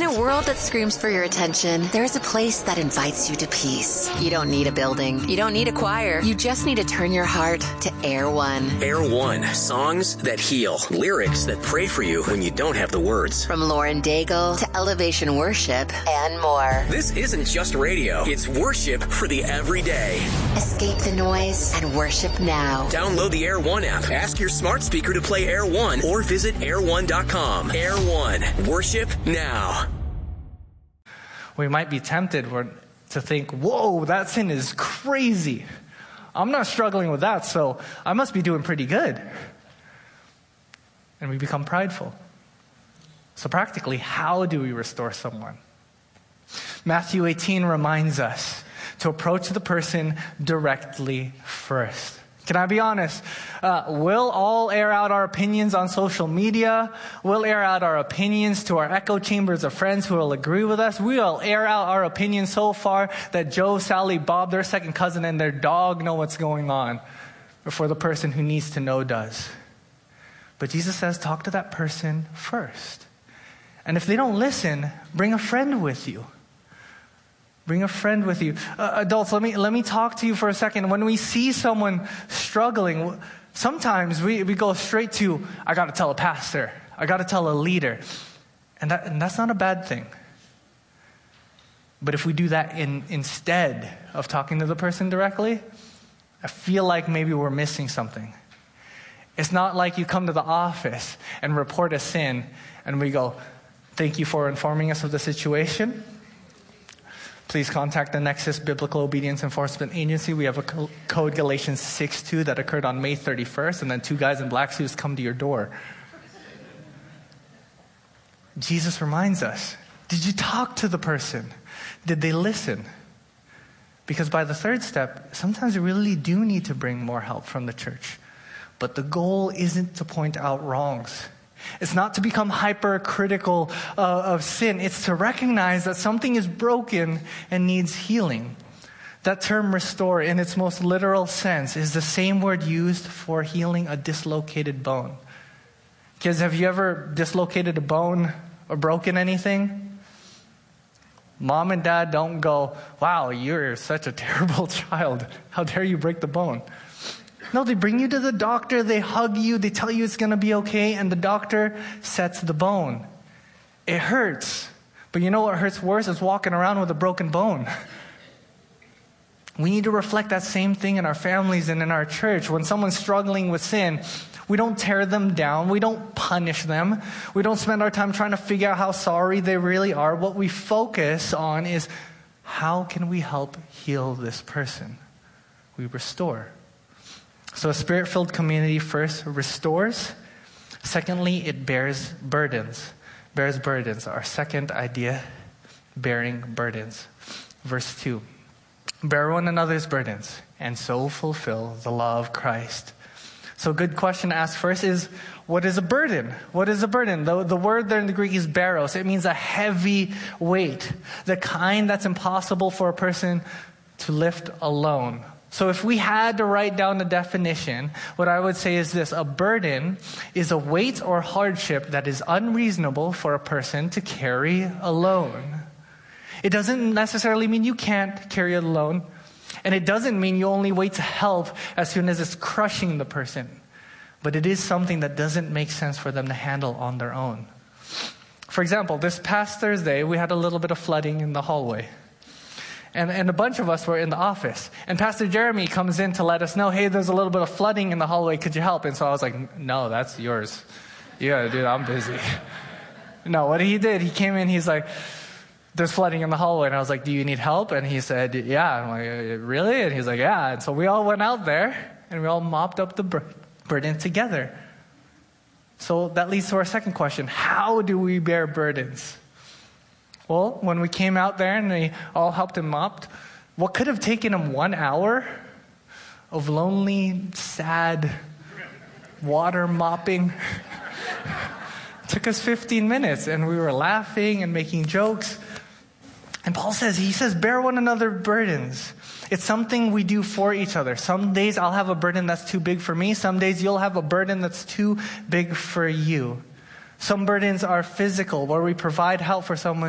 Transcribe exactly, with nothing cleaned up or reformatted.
a world that screams for your attention, there's a place that invites you to peace. You don't need a building. You don't need a choir. You just need to turn your heart to Air One. Air One. Songs that heal. Lyrics that pray for you when you don't have the words. From Lauren Daigle to Elevation Worship and more. This isn't just radio. It's worship for the everyday. Escape the noise and worship now. Download the Air One app. Ask your smart speaker to play Air One or visit air one dot com. Air One. Worship now. We might be tempted to think, whoa, that sin is crazy. I'm not struggling with that, so I must be doing pretty good. And we become prideful. So practically, how do we restore someone? Matthew eighteen reminds us to approach the person directly first. Can I be honest? Uh, we'll all air out our opinions on social media. We'll air out our opinions to our echo chambers of friends who will agree with us. We'll air out our opinions so far that Joe, Sally, Bob, their second cousin, and their dog know what's going on before the person who needs to know does. But Jesus says, talk to that person first. And if they don't listen, bring a friend with you. Bring a friend with you. Uh, adults, let me let me talk to you for a second. When we see someone struggling, sometimes we, we go straight to, I got to tell a pastor. I got to tell a leader. And, that, and that's not a bad thing. But if we do that in, instead of talking to the person directly, I feel like maybe we're missing something. It's not like you come to the office and report a sin and we go, thank you for informing us of the situation. Please contact the Nexus Biblical Obedience Enforcement Agency. We have a co- code Galatians six two that occurred on May thirty-first, and then two guys in black suits come to your door. Jesus reminds us, did you talk to the person? Did they listen? Because by the third step, sometimes we really do need to bring more help from the church. But the goal isn't to point out wrongs. It's not to become hypercritical uh, of sin. It's to recognize that something is broken and needs healing. That term restore, in its most literal sense, is the same word used for healing a dislocated bone. Kids, have you ever dislocated a bone or broken anything? Mom and dad don't go, wow, you're such a terrible child. How dare you break the bone? No, they bring you to the doctor, they hug you, they tell you it's going to be okay, and the doctor sets the bone. It hurts. But you know what hurts worse is walking around with a broken bone. We need to reflect that same thing in our families and in our church. When someone's struggling with sin, we don't tear them down. We don't punish them. We don't spend our time trying to figure out how sorry they really are. What we focus on is, how can we help heal this person? We restore. So a spirit-filled community first restores. Secondly, it bears burdens. Bears burdens. Our second idea, bearing burdens. Verse two. Bear one another's burdens and so fulfill the law of Christ. So a good question to ask first is, what is a burden? What is a burden? The, the word there in the Greek is baros. It means a heavy weight. The kind that's impossible for a person to lift alone. So if we had to write down the definition, what I would say is this: a burden is a weight or hardship that is unreasonable for a person to carry alone. It doesn't necessarily mean you can't carry it alone, and it doesn't mean you only wait to help as soon as it's crushing the person. But it is something that doesn't make sense for them to handle on their own. For example, this past Thursday, we had a little bit of flooding in the hallway. And, and a bunch of us were in the office. And Pastor Jeremy comes in to let us know, hey, there's a little bit of flooding in the hallway. Could you help? And so I was like, no, that's yours. You gotta do it. I'm busy. No, what he did, he came in, he's like, there's flooding in the hallway. And I was like, do you need help? And he said, yeah. I'm like, really? And he's like, yeah. And so we all went out there and we all mopped up the bur- burden together. So that leads to our second question. How do we bear burdens? Well, when we came out there and we all helped him mop, what could have taken him one hour of lonely, sad water mopping took us fifteen minutes, and we were laughing and making jokes. And Paul says, he says, bear one another burdens. It's something we do for each other. Some days I'll have a burden that's too big for me. Some days you'll have a burden that's too big for you. Some burdens are physical, where we provide help for someone